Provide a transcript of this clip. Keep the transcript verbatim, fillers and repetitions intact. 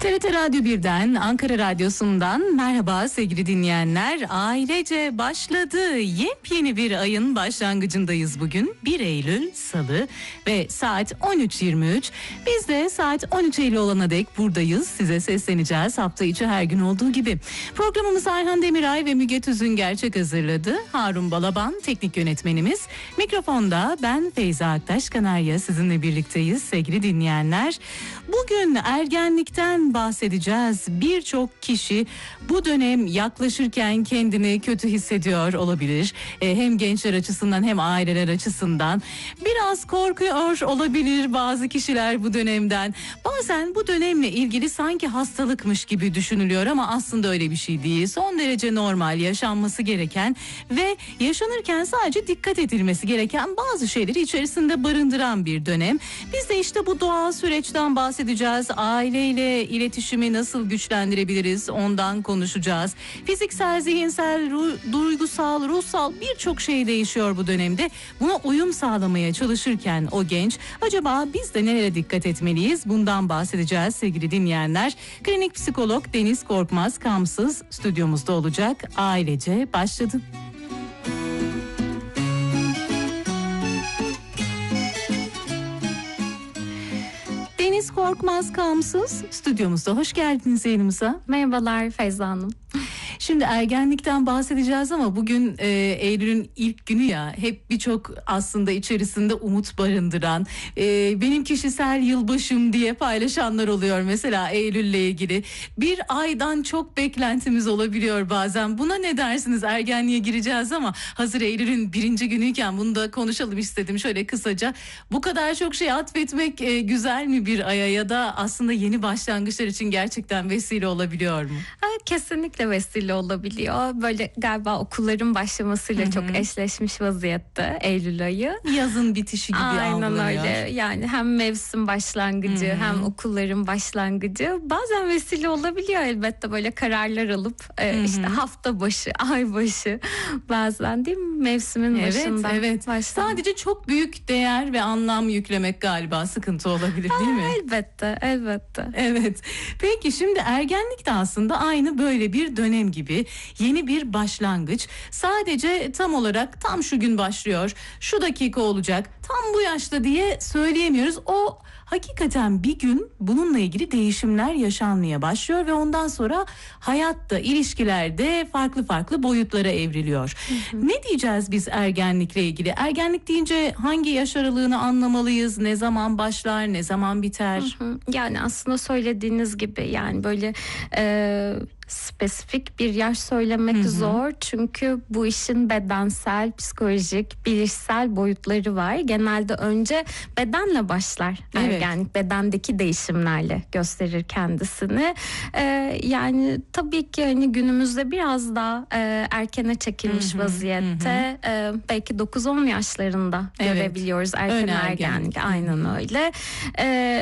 T R T Radyo birden, Ankara Radyosu'ndan merhaba sevgili dinleyenler. Ailece başladı. Yepyeni bir ayın başlangıcındayız bugün. bir Eylül Salı ve saat on üç yirmi üç. Biz de saat on üç elli olana dek buradayız. Size sesleneceğiz hafta içi her gün olduğu gibi. Programımız Ayhan Demiray ve Müge Tüzün gerçek hazırladı. Harun Balaban teknik yönetmenimiz. Mikrofonda ben Feyza Aktaş Kanarya sizinle birlikteyiz sevgili dinleyenler. Bugün ergenlikten bahsedeceğiz. Birçok kişi bu dönem yaklaşırken kendini kötü hissediyor olabilir. E, hem gençler açısından hem aileler açısından. Biraz korkuyor olabilir bazı kişiler bu dönemden. Bazen bu dönemle ilgili sanki hastalıkmış gibi düşünülüyor ama aslında öyle bir şey değil. Son derece normal, yaşanması gereken ve yaşanırken sadece dikkat edilmesi gereken bazı şeyleri içerisinde barındıran bir dönem. Biz de işte bu doğal süreçten bahsedeceğiz. Aileyle iletişimi nasıl güçlendirebiliriz ondan konuşacağız. Fiziksel, zihinsel, ru- duygusal, ruhsal birçok şey değişiyor bu dönemde. Buna uyum sağlamaya çalışırken o genç acaba biz de nelere dikkat etmeliyiz? Bundan bahsedeceğiz sevgili dinleyenler. Klinik psikolog Deniz Korkmaz Kamsız stüdyomuzda olacak. Ailece başladı. Deniz Korkmaz Kamsız stüdyomuzda. Hoş geldiniz yayınımıza. Merhabalar Feyza Hanım. Şimdi ergenlikten bahsedeceğiz ama bugün e, Eylül'ün ilk günü ya, hep birçok aslında içerisinde umut barındıran, e, benim kişisel yılbaşım diye paylaşanlar oluyor mesela Eylül'le ilgili. Bir aydan çok beklentimiz olabiliyor bazen. Buna ne dersiniz? Ergenliğe gireceğiz ama hazır Eylül'ün birinci günüyken bunu da konuşalım istedim şöyle kısaca. Bu kadar çok şey atfetmek e, güzel mi bir aya, ya da aslında yeni başlangıçlar için gerçekten vesile olabiliyor mu? Evet, kesinlikle vesile olabiliyor. Böyle galiba okulların başlamasıyla Hı-hı. çok eşleşmiş vaziyette Eylül ayı. Yazın bitişi gibi Aynen algılanıyor. öyle. Yani hem mevsim başlangıcı Hı-hı. hem okulların başlangıcı bazen vesile olabiliyor elbette, böyle kararlar alıp e, işte hafta başı, ay başı bazen değil mi mevsimin evet, başında. Evet evet. Sadece çok büyük değer ve anlam yüklemek galiba sıkıntı olabilir değil mi? Elbette elbette. Evet. Peki şimdi ergenlik de aslında aynı böyle bir dönem gibi, yeni bir başlangıç. Sadece tam olarak tam şu gün başlıyor, şu dakika olacak, tam bu yaşta diye söyleyemiyoruz. O hakikaten bir gün bununla ilgili değişimler yaşanmaya başlıyor ve ondan sonra hayatta, ilişkilerde farklı farklı boyutlara evriliyor. Hı hı. Ne diyeceğiz biz ergenlikle ilgili? Ergenlik deyince hangi yaş aralığını anlamalıyız? Ne zaman başlar, ne zaman biter? Hı hı. Yani aslında söylediğiniz gibi, yani böyle e, spesifik bir yaş söylemek hı hı. zor. Çünkü bu işin bedensel, psikolojik, bilişsel boyutları var. Genelde önce bedenle başlar. Evet. Ergenlik bedendeki değişimlerle gösterir kendisini. Ee, yani tabii ki hani günümüzde biraz daha e, erkene çekilmiş hı hı. vaziyette. Hı hı. E, belki dokuz on yaşlarında evet. görebiliyoruz erken ergenlik. ergenlik. Aynen öyle. E,